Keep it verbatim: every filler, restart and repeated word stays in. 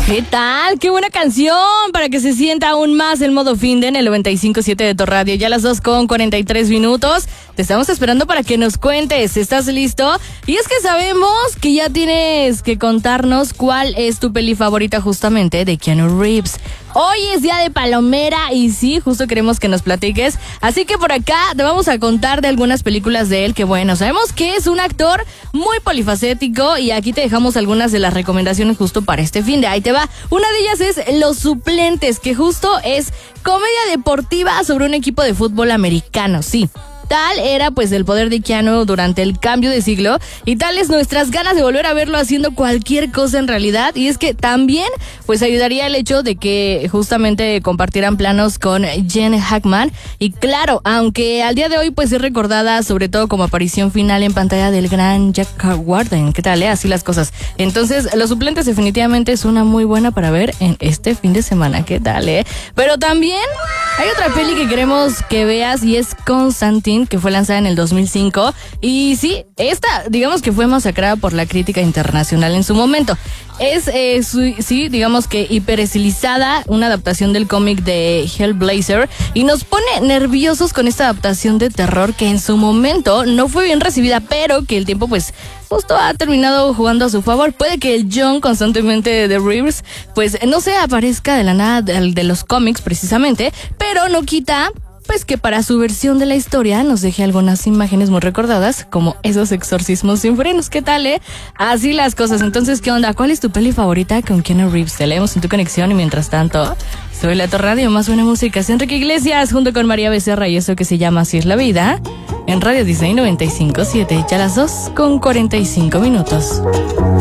¿Qué tal? ¡Qué buena canción! Para que se sienta aún más el modo finde en el noventa y cinco punto siete de tu radio. Ya las dos con cuarenta y tres minutos. Te estamos esperando para que nos cuentes. ¿Estás listo? Y es que sabemos que ya tienes que contarnos cuál es tu peli favorita justamente de Keanu Reeves. Hoy es día de Palomera y sí, justo queremos que nos platiques. Así que por acá te vamos a contar de algunas películas de él que, bueno, sabemos que es un actor muy polifacético y aquí te dejamos algunas de las recomendaciones justo para este fin de ahí te va. Una de ellas es Los Suplentes, que justo es comedia deportiva sobre un equipo de fútbol americano, sí. Tal era pues el poder de Keanu durante el cambio de siglo y tal es nuestras ganas de volver a verlo haciendo cualquier cosa en realidad. Y es que también pues ayudaría el hecho de que justamente compartieran planos con Gene Hackman. Y claro, aunque al día de hoy pues es recordada sobre todo como aparición final en pantalla del gran Jack Warden. ¿Qué tal, eh? Así las cosas. Entonces Los Suplentes definitivamente es una muy buena para ver en este fin de semana. ¿Qué tal, eh? Pero también hay otra peli que queremos que veas y es Constantine, que fue lanzada en el dos mil cinco. Y sí, esta, digamos que fue masacrada por la crítica internacional en su momento. Es, eh, su, sí, digamos que hiperestilizada, una adaptación del cómic de Hellblazer. Y nos pone nerviosos con esta adaptación de terror que en su momento no fue bien recibida, pero que el tiempo pues justo ha terminado jugando a su favor. Puede que el John constantemente de Reeves pues no se aparezca de la nada de, de los cómics precisamente, pero no quita pues que para su versión de la historia nos deje algunas imágenes muy recordadas, como esos exorcismos sin frenos. ¿Qué tal, eh? Así las cosas. Entonces, ¿qué onda? ¿Cuál es tu peli favorita con Keanu Reeves? Te leemos en tu conexión y mientras tanto, soy la Radio, más buena música. Es Enrique Iglesias junto con María Becerra y eso que se llama Así es la vida, en Radio Disney noventa y cinco punto siete. Ya las dos con cuarenta y cinco minutos.